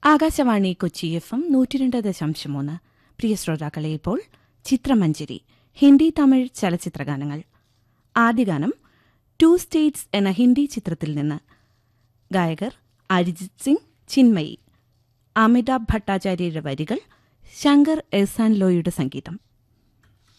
Akashvani Kochi FM 102.3. പ്രിയ ശ്രോതാക്കളെ, ഇപ്പോൾ ചിത്രമഞ്ജരി ഹിന്ദി തമിഴ് ചലച്ചിത്രഗാനങ്ങൾ. ആദ്യ ഗാനം ടു സ്റ്റേറ്റ്സ് എന്ന ഹിന്ദി ചിത്രത്തിൽ നിന്ന്. ഗായകർ അരിജിത് സിംഗ്, ചിന്മയി. അമിതാഭ് ഭട്ടാചാര്യയുടെ വരികൾ, ശങ്കർ എഹ്സാൻ ലോയിയുടെ സംഗീതം.